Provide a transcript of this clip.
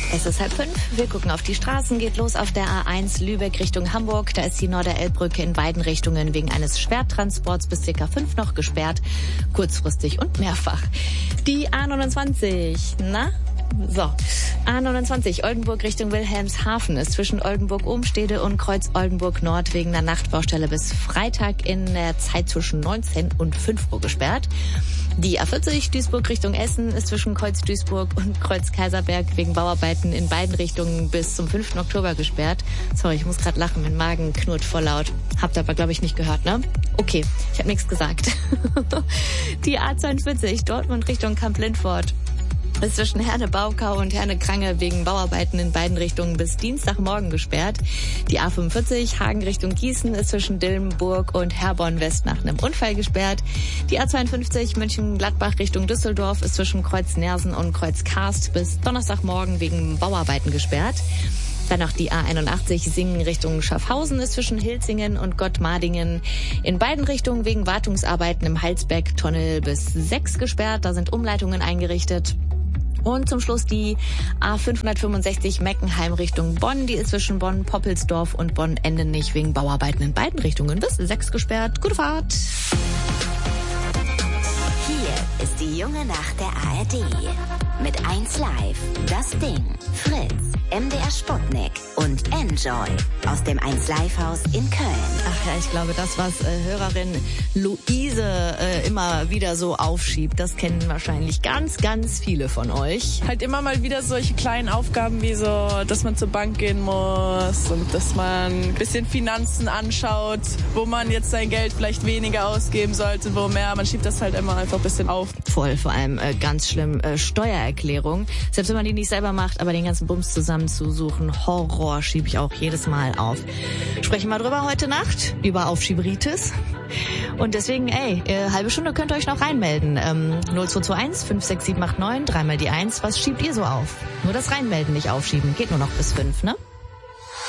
Es ist 4:30. Wir gucken auf die Straßen. Geht los auf der A1 Lübeck Richtung Hamburg. Da ist die Norderelbbrücke in beiden Richtungen wegen eines Schwertransports bis ca. 5 noch gesperrt. Kurzfristig und mehrfach. Die A29. A29 Oldenburg Richtung Wilhelmshaven ist zwischen Oldenburg-Ohnstede und Kreuz Oldenburg-Nord wegen einer Nachtbaustelle bis Freitag in der Zeit zwischen 19 und 5 Uhr gesperrt. Die A40 Duisburg Richtung Essen ist zwischen Kreuz Duisburg und Kreuz Kaiserberg wegen Bauarbeiten in beiden Richtungen bis zum 5. Oktober gesperrt. Sorry, ich muss gerade lachen, mein Magen knurrt voll laut. Habt ihr aber, glaube ich, nicht gehört, ne? Okay, ich habe nichts gesagt. Die A42 Dortmund Richtung Kamp-Lindfort ist zwischen Herne-Baukau und Herne-Krange wegen Bauarbeiten in beiden Richtungen bis Dienstagmorgen gesperrt. Die A45 Hagen Richtung Gießen ist zwischen Dillenburg und Herborn-West nach einem Unfall gesperrt. Die A52 Mönchengladbach Richtung Düsseldorf ist zwischen Kreuz Nersen und Kreuz Karst bis Donnerstagmorgen wegen Bauarbeiten gesperrt. Dann noch die A81 Singen Richtung Schaffhausen ist zwischen Hilzingen und Gottmardingen in beiden Richtungen wegen Wartungsarbeiten im Halsbeck-Tunnel bis 6 gesperrt. Da sind Umleitungen eingerichtet. Und zum Schluss die A565 Meckenheim Richtung Bonn. Die ist zwischen Bonn-Poppelsdorf und Bonn-Endenich wegen Bauarbeiten in beiden Richtungen bis 6 gesperrt. Gute Fahrt! Hier ist die junge Nacht der ARD. Mit 1 Live, Das Ding, Fritz, MDR Sputnik und Enjoy aus dem 1 Live Haus in Köln. Ach ja, ich glaube, das, was Hörerin Luise immer wieder so aufschiebt, das kennen wahrscheinlich ganz, ganz viele von euch. Halt immer mal wieder solche kleinen Aufgaben wie so, dass man zur Bank gehen muss und dass man ein bisschen Finanzen anschaut, wo man jetzt sein Geld vielleicht weniger ausgeben sollte, wo mehr. Man schiebt das halt immer einfach ein bisschen auf. Voll, vor allem ganz schlimm Steuererklärung. Selbst wenn man die nicht selber macht, aber den ganzen Bums zusammenzusuchen, Horror schiebe ich auch jedes Mal auf. Sprechen wir drüber heute Nacht, über Aufschieberitis. Und deswegen, halbe Stunde könnt ihr euch noch reinmelden. 0221 56789, dreimal die 1. Was schiebt ihr so auf? Nur das Reinmelden, nicht aufschieben. Geht nur noch bis 5, ne?